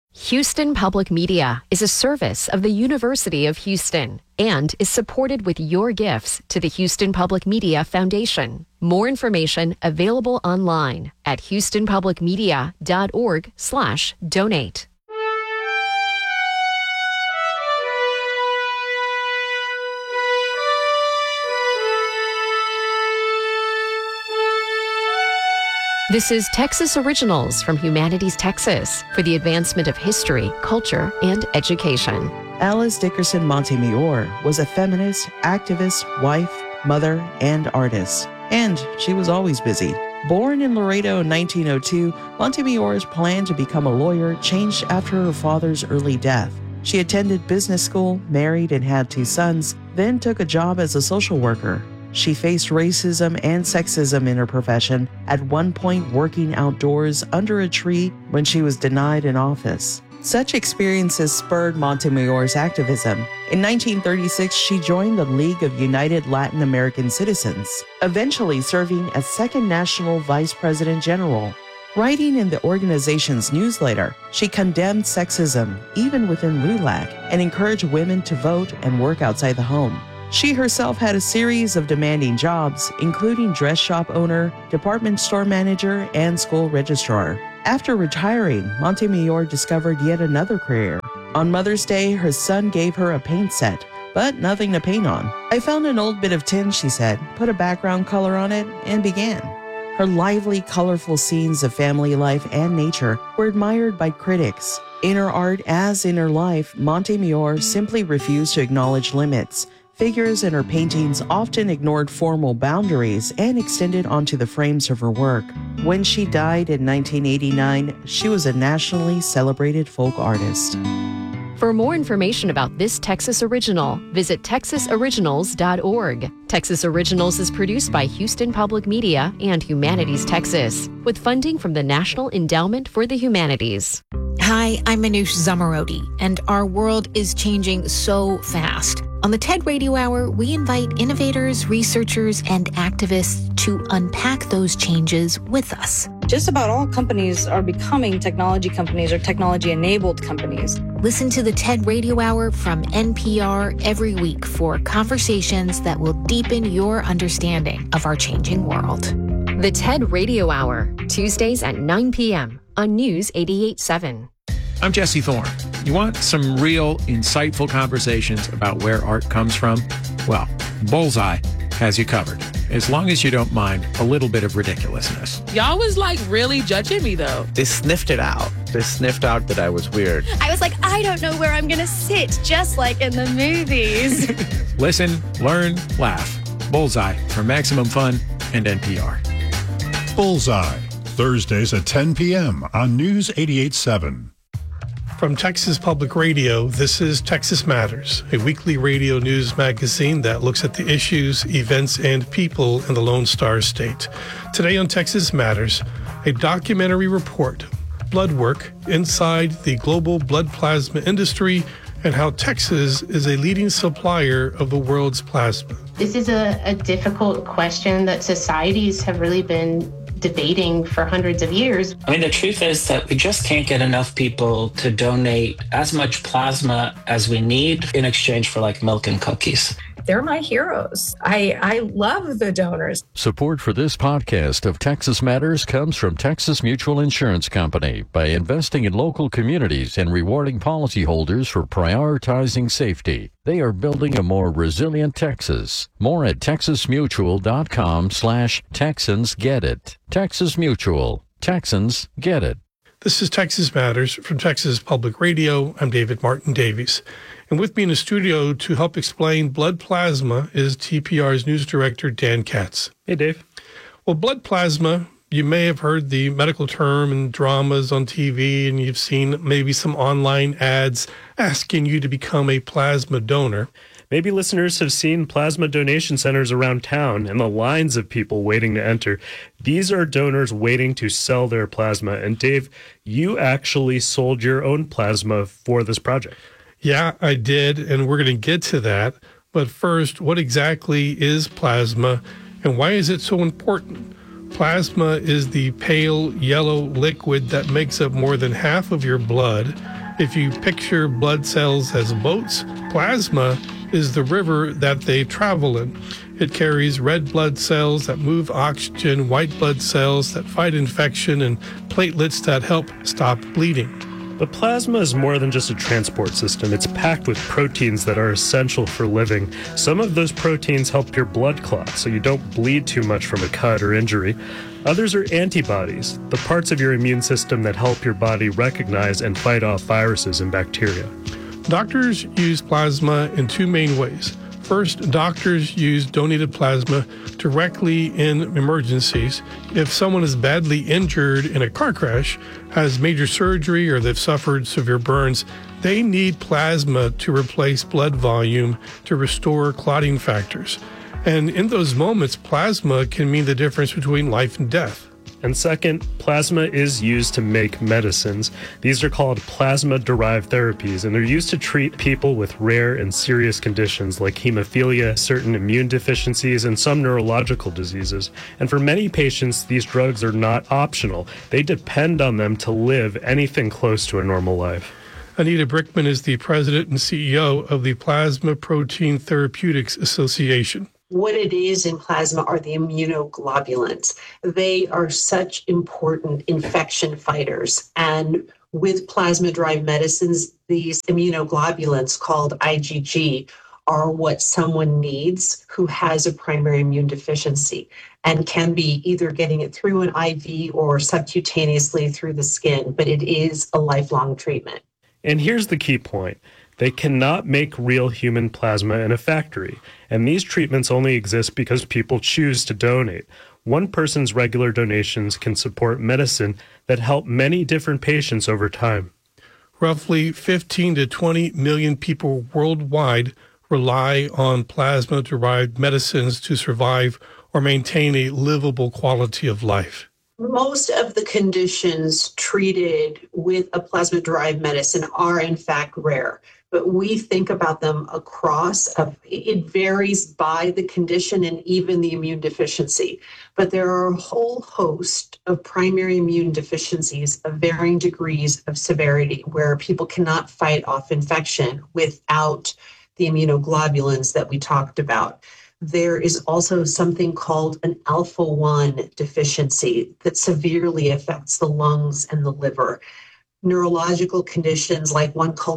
Houston Public Media is a service of the University of Houston and is supported with your gifts to the Houston Public Media Foundation. More information available online at houstonpublicmedia.org/donate. This is Texas Originals from Humanities Texas for the advancement of history, culture, and education. Alice Dickerson Montemayor was a feminist, activist, wife, mother, and artist. And she was always busy. Born in Laredo in 1902, Montemayor's plan to become a lawyer changed after her father's early death. She attended business school, married, and had 2 sons, then took a job as a social worker. She faced racism and sexism in her profession, at one point working outdoors under a tree when she was denied an office. Such experiences spurred Montemayor's activism. In 1936, she joined the League of United Latin American Citizens, eventually serving as second national vice president general. Writing in the organization's newsletter, she condemned sexism, even within LULAC, and encouraged women to vote and work outside the home. She herself had a series of demanding jobs, including dress shop owner, department store manager, and school registrar. After retiring, Montemayor discovered yet another career. On Mother's Day, her son gave her a paint set, but nothing to paint on. I found an old bit of tin, she said, put a background color on it, and began. Her lively, colorful scenes of family life and nature were admired by critics. In her art, as in her life, Montemayor simply refused to acknowledge limits. Figures in her paintings often ignored formal boundaries and extended onto the frames of her work. When she died in 1989, she was a nationally celebrated folk artist. For more information about this Texas Original, visit texasoriginals.org. Texas Originals is produced by Houston Public Media and Humanities Texas, with funding from the National Endowment for the Humanities. Hi, I'm Manoush Zamarodi, and our world is changing so fast. On the TED Radio Hour, we invite innovators, researchers, and activists to unpack those changes with us. Just about all companies are becoming technology companies or technology-enabled companies. Listen to the TED Radio Hour from NPR every week for conversations that will deepen your understanding of our changing world. The TED Radio Hour, Tuesdays at 9 p.m. on News 88.7. I'm Jesse Thorne. You want some real, insightful conversations about where art comes from? Well, Bullseye has you covered, as long as you don't mind a little bit of ridiculousness. Y'all was like really judging me, though. They sniffed it out. They sniffed out that I was weird. I was like, I don't know where I'm going to sit, just like in the movies. Listen, learn, laugh. Bullseye from Maximum Fun and NPR. Bullseye, Thursdays at 10 p.m. on News 88.7. From Texas Public Radio, this is Texas Matters, a weekly radio news magazine that looks at the issues, events, and people in the Lone Star State. Today on Texas Matters, a documentary report, Blood Work Inside the Global Blood Plasma Industry, and how Texas is a leading supplier of the world's plasma. This is a difficult question that societies have really been debating for hundreds of years. I mean, the truth is that we just can't get enough people to donate as much plasma as we need in exchange for like milk and cookies. They're my heroes. I love the donors. Support for this podcast of Texas Matters comes from Texas Mutual Insurance Company. By investing in local communities and rewarding policyholders for prioritizing safety, they are building a more resilient Texas. More at texasmutual.com/Texans Get It. Texas Mutual. Texans get it. This is Texas Matters from Texas Public Radio. I'm David Martin Davies. And with me in the studio to help explain blood plasma is TPR's news director, Dan Katz. Hey, Dave. Well, blood plasma, you may have heard the medical term in dramas on TV, and you've seen maybe some online ads asking you to become a plasma donor. Maybe listeners have seen plasma donation centers around town and the lines of people waiting to enter. These are donors waiting to sell their plasma. And Dave, you actually sold your own plasma for this project. Yeah, I did, and we're going to get to that. But first, what exactly is plasma, and why is it so important? Plasma is the pale yellow liquid that makes up more than half of your blood, If you picture blood cells as boats, plasma is the river that they travel in. It carries red blood cells that move oxygen, white blood cells that fight infection, and platelets that help stop bleeding. But plasma is more than just a transport system. It's packed with proteins that are essential for living. Some of those proteins help your blood clot so you don't bleed too much from a cut or injury. Others are antibodies, the parts of your immune system that help your body recognize and fight off viruses and bacteria. Doctors use plasma in two main ways. First, doctors use donated plasma directly in emergencies. If someone is badly injured in a car crash, has major surgery, or they've suffered severe burns, they need plasma to replace blood volume to restore clotting factors. And in those moments, plasma can mean the difference between life and death. And second, plasma is used to make medicines. These are called plasma-derived therapies, and they're used to treat people with rare and serious conditions like hemophilia, certain immune deficiencies, and some neurological diseases. And for many patients, these drugs are not optional. They depend on them to live anything close to a normal life. Anita Brickman is the president and CEO of the Plasma Protein Therapeutics Association. What it is in plasma are the immunoglobulins. They are such important infection fighters. And with plasma-derived medicines, these immunoglobulins called IgG are what someone needs who has a primary immune deficiency and can be either getting it through an IV or subcutaneously through the skin, but it is a lifelong treatment. And here's the key point. They cannot make real human plasma in a factory, and these treatments only exist because people choose to donate. One person's regular donations can support medicine that help many different patients over time. Roughly 15 to 20 million people worldwide rely on plasma-derived medicines to survive or maintain a livable quality of life. Most of the conditions treated with a plasma-derived medicine are in fact rare, but we think about them it varies by the condition and even the immune deficiency. But there are a whole host of primary immune deficiencies of varying degrees of severity where people cannot fight off infection without the immunoglobulins that we talked about. There is also something called an alpha-1 deficiency that severely affects the lungs and the liver. Neurological conditions like one called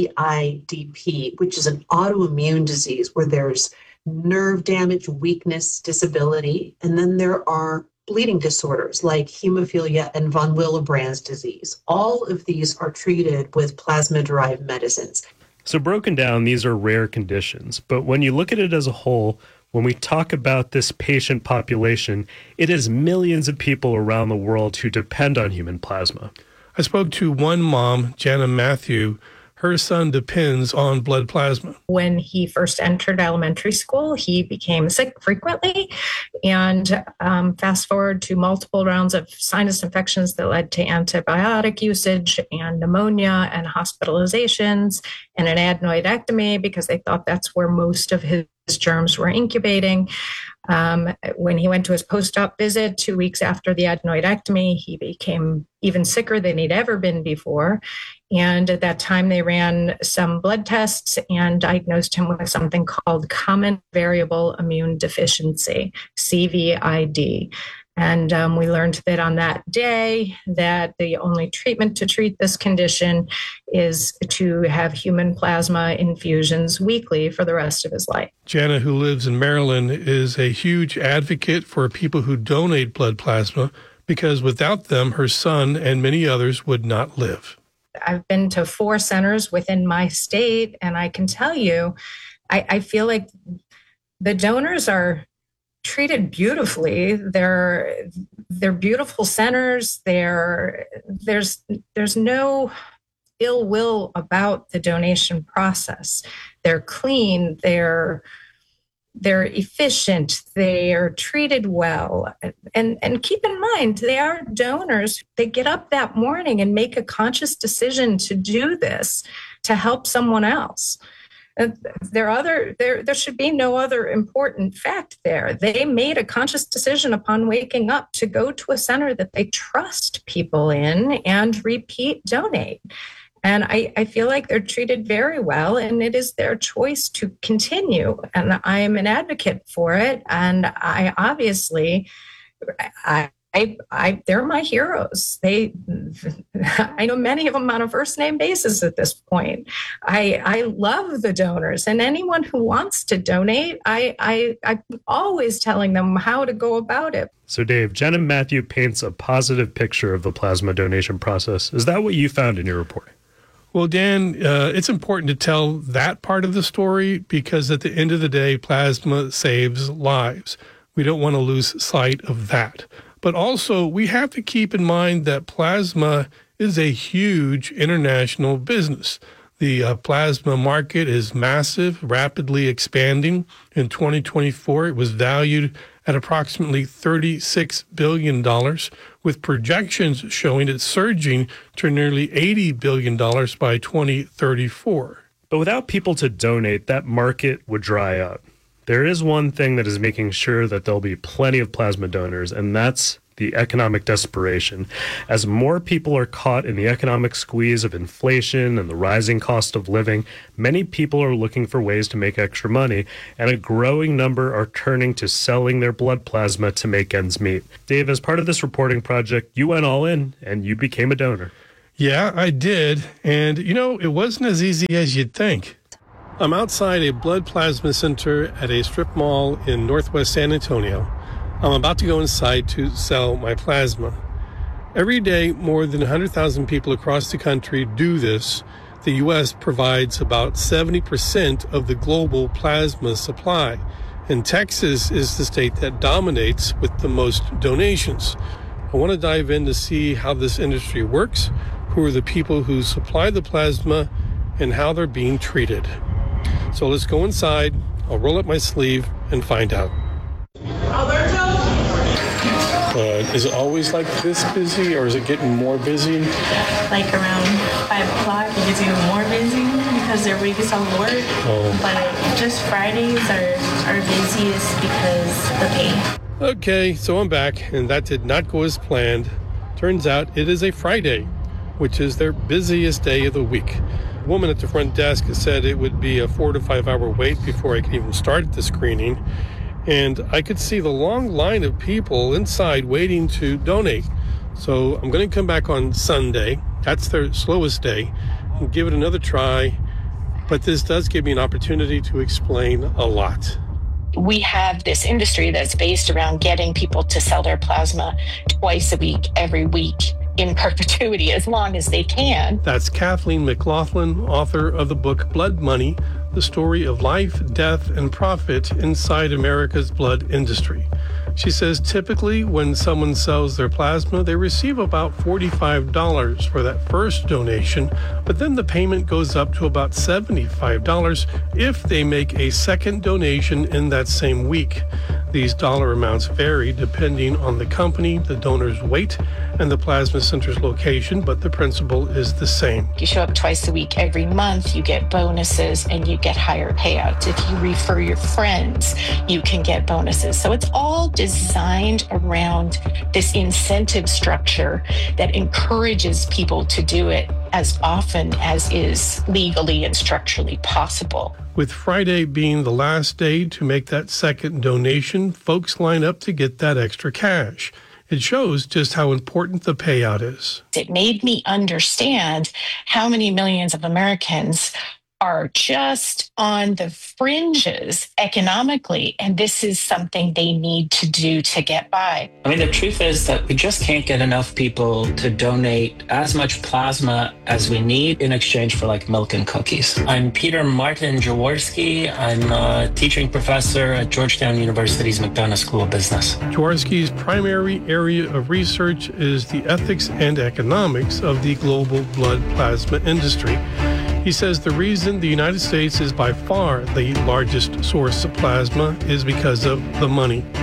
CIDP, which is an autoimmune disease where there's nerve damage, weakness, disability, and then there are bleeding disorders like hemophilia and von Willebrand's disease. All of these are treated with plasma-derived medicines. So broken down, these are rare conditions, but when you look at it as a whole, when we talk about this patient population, it is millions of people around the world who depend on human plasma. I spoke to one mom, Jana Matthew. Her son depends on blood plasma. When he first entered elementary school, he became sick frequently. And fast forward to multiple rounds of sinus infections that led to antibiotic usage and pneumonia and hospitalizations and an adenoidectomy because they thought that's where most of his germs were incubating. When he went to his post-op visit 2 weeks after the adenoidectomy, he became even sicker than he'd ever been before. And at that time, they ran some blood tests and diagnosed him with something called common variable immune deficiency, CVID. And we learned that on that day that the only treatment to treat this condition is to have human plasma infusions weekly for the rest of his life. Jana, who lives in Maryland, is a huge advocate for people who donate blood plasma because without them, her son and many others would not live. I've been to 4 centers within my state, and I can tell you, I feel like the donors are treated beautifully. They're beautiful centers. There's no ill will about the donation process. They're clean. They're efficient. They are treated well. And keep in mind, they are donors. They get up that morning and make a conscious decision to do this to help someone else. There should be no other important fact there. They made a conscious decision upon waking up to go to a center that they trust people in and repeat donate. And I feel like they're treated very well, and it is their choice to continue. And I am an advocate for it. And I obviously, they're my heroes. I know many of them on a first name basis at this point. I love the donors, and anyone who wants to donate, I'm always telling them how to go about it. So Dave, Jen and Matthew paints a positive picture of the plasma donation process. Is that what you found in your report? Well, Dan, it's important to tell that part of the story because at the end of the day, plasma saves lives. We don't want to lose sight of that. But also, we have to keep in mind that plasma is a huge international business. The plasma market is massive, rapidly expanding. In 2024, it was valued at approximately $36 billion, with projections showing it surging to nearly $80 billion by 2034. But without people to donate, that market would dry up. There is one thing that is making sure that there'll be plenty of plasma donors, and that's the economic desperation. As more people are caught in the economic squeeze of inflation and the rising cost of living, many people are looking for ways to make extra money, and a growing number are turning to selling their blood plasma to make ends meet. Dave, as part of this reporting project, you went all in and you became a donor. Yeah, I did. And, it wasn't as easy as you'd think. I'm outside a blood plasma center at a strip mall in northwest San Antonio. I'm about to go inside to sell my plasma. Every day, more than 100,000 people across the country do this. The U.S. provides about 70% of the global plasma supply, and Texas is the state that dominates with the most donations. I want to dive in to see how this industry works, who are the people who supply the plasma, and how they're being treated. So let's go inside. I'll roll up my sleeve and find out. Is it always like this busy, or is it getting more busy? Like around 5 o'clock, it gets even more busy because everybody gets on work. Oh. But just Fridays are busiest because the pay. Okay, so I'm back, and that did not go as planned. Turns out it is a Friday, which is their busiest day of the week. A woman at the front desk said it would be a 4 to 5 hour wait before I could even start the screening. And I could see the long line of people inside waiting to donate. So I'm going to come back on Sunday. That's their slowest day, and give it another try. But this does give me an opportunity to explain a lot. We have this industry that's based around getting people to sell their plasma twice a week, every week, in perpetuity, as long as they can. That's Kathleen McLaughlin, author of the book Blood Money, the story of life, death, and profit inside America's blood industry. She says typically when someone sells their plasma, they receive about $45 for that first donation, but then the payment goes up to about $75 if they make a second donation in that same week. These dollar amounts vary depending on the company, the donor's weight, and the plasma center's location, but the principle is the same. You show up twice a week, every month, you get bonuses and you get higher payouts. If you refer your friends, you can get bonuses. So it's all designed around this incentive structure that encourages people to do it as often as is legally and structurally possible. With Friday being the last day to make that second donation, folks line up to get that extra cash. It shows just how important the payout is. It made me understand how many millions of Americans are just on the fringes economically, and this is something they need to do to get by. I mean, the truth is that we just can't get enough people to donate as much plasma as we need in exchange for like milk and cookies. I'm Peter Martin Jaworski. I'm a teaching professor at Georgetown University's McDonough School of Business. Jaworski's primary area of research is the ethics and economics of the global blood plasma industry. He says the reason the United States is by far the largest source of plasma is because of the money.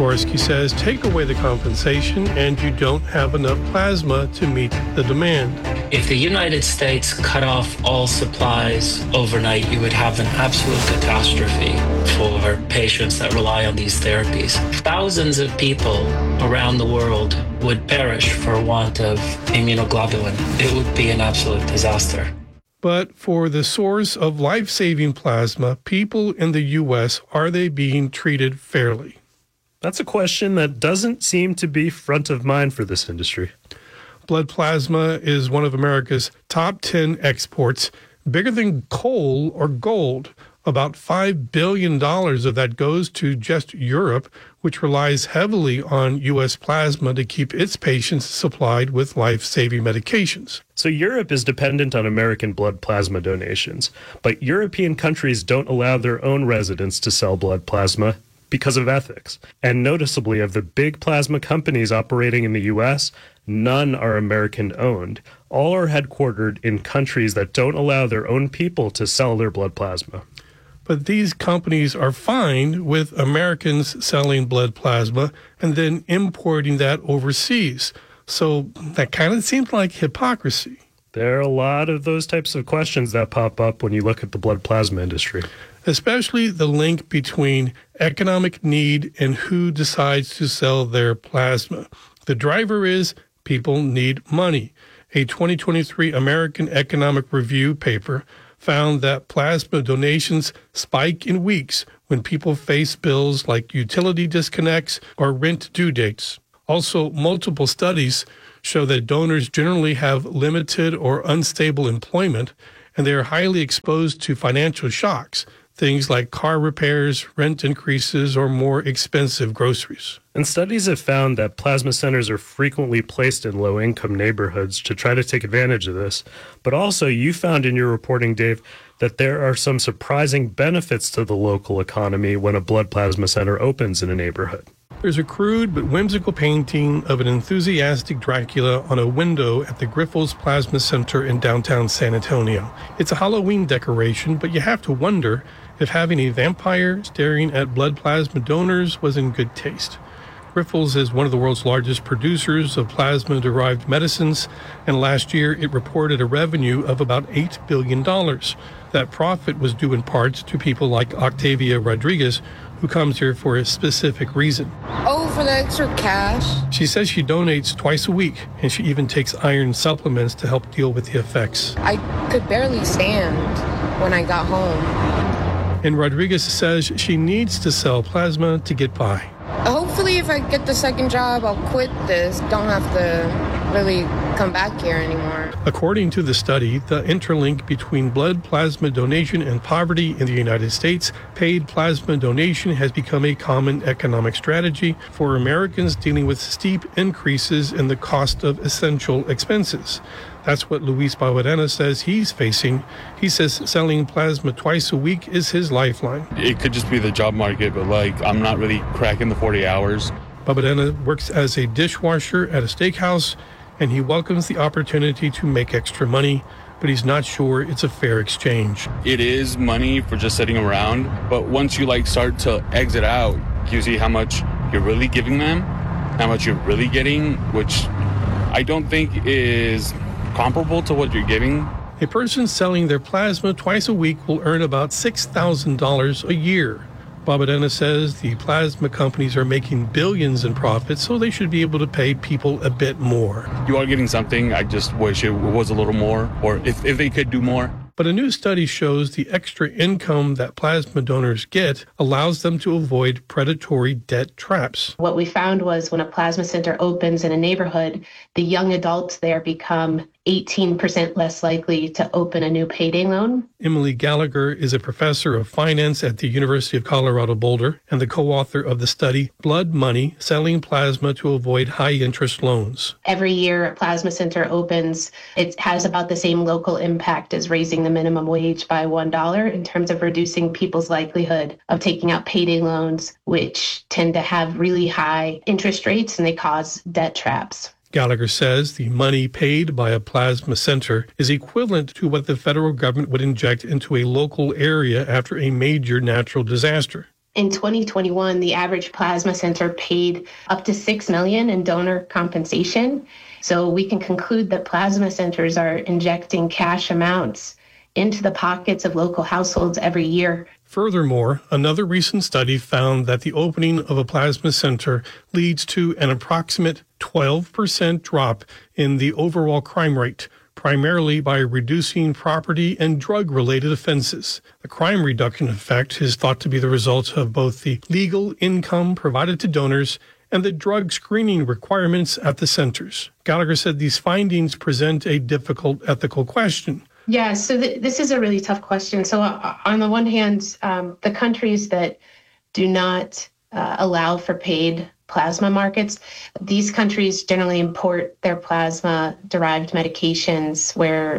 Jaworski says take away the compensation and you don't have enough plasma to meet the demand. If the United States cut off all supplies overnight, you would have an absolute catastrophe for patients that rely on these therapies. Thousands of people around the world would perish for want of immunoglobulin. It would be an absolute disaster. But for the source of life-saving plasma, people in the U.S., are they being treated fairly? That's a question that doesn't seem to be front of mind for this industry. Blood plasma is one of America's top 10 exports, bigger than coal or gold. About $5 billion of that goes to just Europe, which relies heavily on U.S. plasma to keep its patients supplied with life-saving medications. So Europe is dependent on American blood plasma donations, but European countries don't allow their own residents to sell blood plasma because of ethics. And noticeably, of the big plasma companies operating in the U.S., none are American-owned. All are headquartered in countries that don't allow their own people to sell their blood plasma. But these companies are fine with Americans selling blood plasma and then importing that overseas. So that kind of seems like hypocrisy. There are a lot of those types of questions that pop up when you look at the blood plasma industry. Especially the link between economic need and who decides to sell their plasma. The driver is people need money. A 2023 American Economic Review paper found that plasma donations spike in weeks when people face bills like utility disconnects or rent due dates. Also, multiple studies show that donors generally have limited or unstable employment, and they are highly exposed to financial shocks, things like car repairs, rent increases, or more expensive groceries. And studies have found that plasma centers are frequently placed in low-income neighborhoods to try to take advantage of this. But also, you found in your reporting, Dave, that there are some surprising benefits to the local economy when a blood plasma center opens in a neighborhood. There's a crude but whimsical painting of an enthusiastic Dracula on a window at the Grifols Plasma Center in downtown San Antonio. It's a Halloween decoration, but you have to wonder if having a vampire staring at blood plasma donors was in good taste. Grifols is one of the world's largest producers of plasma-derived medicines, and last year it reported a revenue of about $8 billion. That profit was due in part to people like Octavia Rodriguez, who comes here for a specific reason. Oh, for the extra cash? She says she donates twice a week, and she even takes iron supplements to help deal with the effects. I could barely stand when I got home. And Rodriguez says she needs to sell plasma to get by. Hopefully, if I get the second job, I'll quit this. Don't have to really come back here anymore. According to the study, the interlink between blood plasma donation and poverty in the United States, paid plasma donation has become a common economic strategy for Americans dealing with steep increases in the cost of essential expenses. That's what Luis Barberena says he's facing. He says selling plasma twice a week is his lifeline. It could just be the job market, but I'm not really cracking the 40 hours. Barberena works as a dishwasher at a steakhouse, and he welcomes the opportunity to make extra money, but he's not sure it's a fair exchange. It is money for just sitting around, but once you start to exit out, you see how much you're really giving them, how much you're really getting, which I don't think is comparable to what you're getting. A person selling their plasma twice a week will earn about $6,000 a year. Barberena says the plasma companies are making billions in profits, so they should be able to pay people a bit more. You are getting something. I just wish it was a little more, or if they could do more. But a new study shows the extra income that plasma donors get allows them to avoid predatory debt traps. What we found was when a plasma center opens in a neighborhood, the young adults there become 18% less likely to open a new payday loan. Emily Gallagher is a professor of finance at the University of Colorado Boulder and the co-author of the study, Blood Money, Selling Plasma to Avoid High-Interest Loans. Every year a plasma center opens, it has about the same local impact as raising the minimum wage by $1 in terms of reducing people's likelihood of taking out payday loans, which tend to have really high interest rates and they cause debt traps. Gallagher says the money paid by a plasma center is equivalent to what the federal government would inject into a local area after a major natural disaster. In 2021, the average plasma center paid up to $6 million in donor compensation. So we can conclude that plasma centers are injecting cash amounts into the pockets of local households every year. Furthermore, another recent study found that the opening of a plasma center leads to an approximate 12% drop in the overall crime rate, primarily by reducing property and drug-related offenses. The crime reduction effect is thought to be the result of both the legal income provided to donors and the drug screening requirements at the centers. Gallagher said these findings present a difficult ethical question. Yeah, so this is a really tough question. So on the one hand, the countries that do not allow for paid plasma markets, these countries generally import their plasma-derived medications where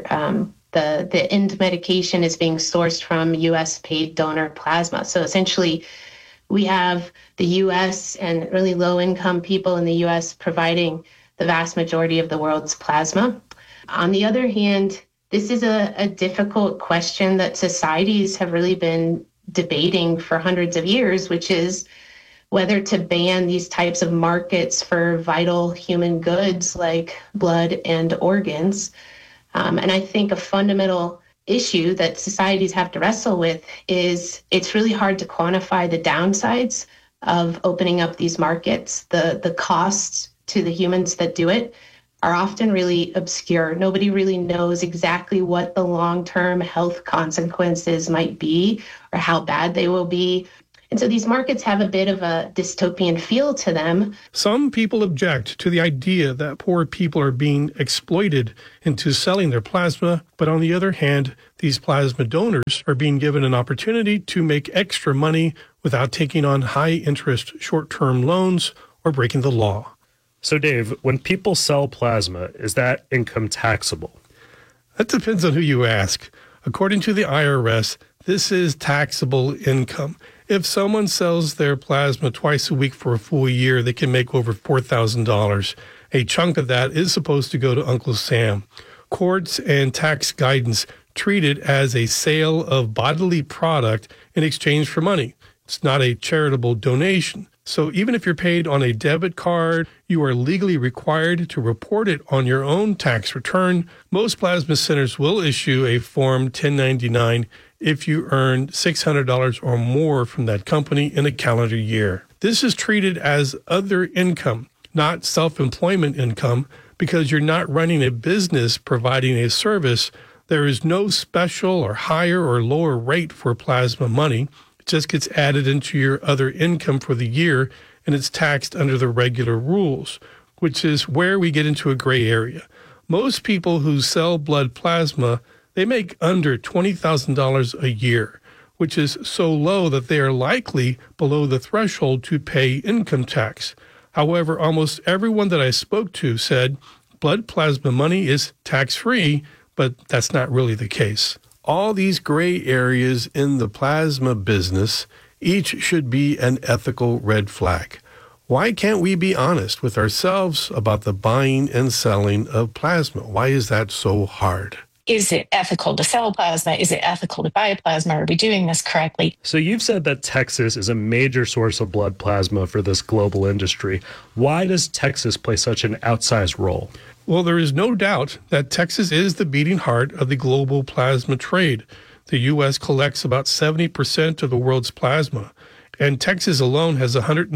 the end medication is being sourced from U.S. paid donor plasma. So essentially, we have the U.S. and really low-income people in the U.S. providing the vast majority of the world's plasma. On the other hand, this is a difficult question that societies have really been debating for hundreds of years, which is whether to ban these types of markets for vital human goods like blood and organs. And I think a fundamental issue that societies have to wrestle with is it's really hard to quantify the downsides of opening up these markets. The costs to the humans that do it are often really obscure. Nobody really knows exactly what the long-term health consequences might be or how bad they will be. And so these markets have a bit of a dystopian feel to them. Some people object to the idea that poor people are being exploited into selling their plasma, but on the other hand, these plasma donors are being given an opportunity to make extra money without taking on high-interest short-term loans or breaking the law. So, Dave, when people sell plasma, is that income taxable? That depends on who you ask. According to the IRS, this is taxable income. If someone sells their plasma twice a week for a full year, they can make over $4,000. A chunk of that is supposed to go to Uncle Sam. Courts and tax guidance treat it as a sale of bodily product in exchange for money. It's not a charitable donation. So even if you're paid on a debit card, you are legally required to report it on your own tax return. Most plasma centers will issue a Form 1099 if you earn $600 or more from that company in a calendar year. This is treated as other income, not self-employment income, because you're not running a business providing a service. There is no special or higher or lower rate for plasma money. It just gets added into your other income for the year, and it's taxed under the regular rules, which is where we get into a gray area. Most people who sell blood plasma, they make under $20,000 a year, which is so low that they are likely below the threshold to pay income tax. However, almost everyone that I spoke to said blood plasma money is tax-free, but that's not really the case. All these gray areas in the plasma business, each should be an ethical red flag. Why can't we be honest with ourselves about the buying and selling of plasma? Why is that so hard? Is it ethical to sell plasma? Is it ethical to buy plasma? Are we doing this correctly? So you've said that Texas is a major source of blood plasma for this global industry. Why does Texas play such an outsized role? Well, there is no doubt that Texas is the beating heart of the global plasma trade. The U.S. collects about 70% of the world's plasma, and Texas alone has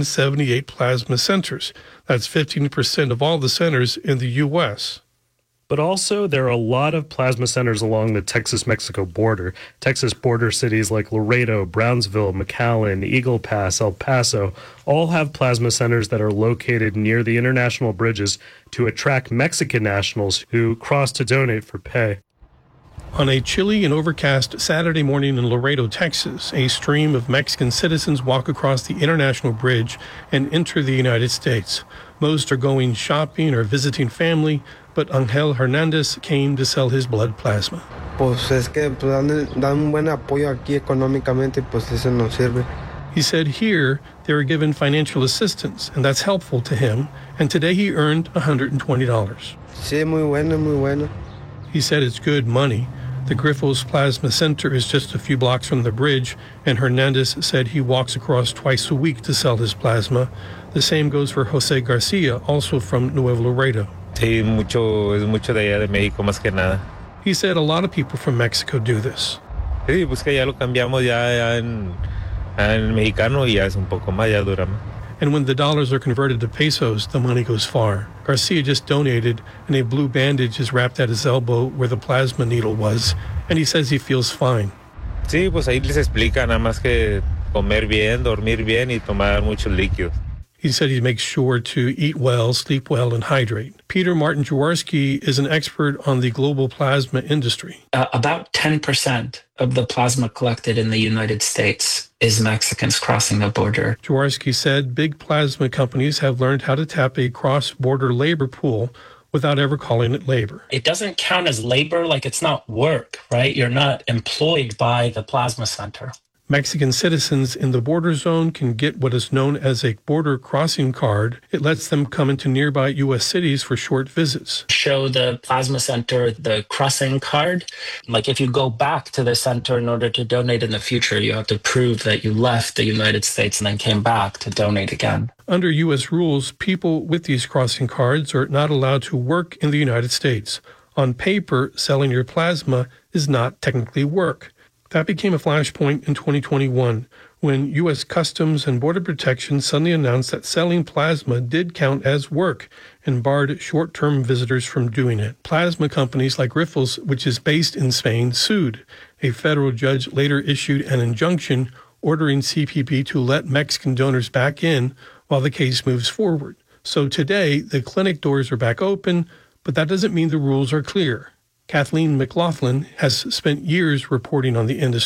178 plasma centers. That's 15% of all the centers in the U.S. But also, there are a lot of plasma centers along the Texas-Mexico border. Texas border cities like Laredo, Brownsville, McAllen, Eagle Pass, El Paso all have plasma centers that are located near the international bridges to attract Mexican nationals who cross to donate for pay. On a chilly and overcast Saturday morning in Laredo, Texas, a stream of Mexican citizens walk across the international bridge and enter the United States. Most are going shopping or visiting family, but Angel Hernandez came to sell his blood plasma. He said here they were given financial assistance, and that's helpful to him, and today he earned $120. He said it's good money. The Grifols Plasma Center is just a few blocks from the bridge, and Hernandez said he walks across twice a week to sell his plasma. The same goes for Jose Garcia, also from Nuevo Laredo. Sí, es mucho de allá de México más que nada. He said a lot of people from Mexico do this. Sí, pues que ya lo cambiamos ya en mexicano y ya es un poco más, ya dura más. And when the dollars are converted to pesos, the money goes far. Garcia just donated, and a blue bandage is wrapped at his elbow where the plasma needle was, and he says he feels fine. Sí, pues ahí les explica nada más que comer bien, dormir bien y tomar muchos líquidos. He said he makes sure to eat well, sleep well, and hydrate. Peter Martin Jaworski is an expert on the global plasma industry. About 10% of the plasma collected in the United States is Mexicans crossing the border. Jaworski said big plasma companies have learned how to tap a cross-border labor pool without ever calling it labor. It doesn't count as labor, like it's not work, right? You're not employed by the plasma center. Mexican citizens in the border zone can get what is known as a border crossing card. It lets them come into nearby U.S. cities for short visits. Show the plasma center the crossing card. Like if you go back to the center in order to donate in the future, you have to prove that you left the United States and then came back to donate again. Under U.S. rules, people with these crossing cards are not allowed to work in the United States. On paper, selling your plasma is not technically work. That became a flashpoint in 2021 when U.S. Customs and Border Protection suddenly announced that selling plasma did count as work and barred short-term visitors from doing it. Plasma companies like Grifols, which is based in Spain, sued. A federal judge later issued an injunction ordering CPP to let Mexican donors back in while the case moves forward. So today, the clinic doors are back open, but that doesn't mean the rules are clear. Kathleen McLaughlin has spent years reporting on the industry.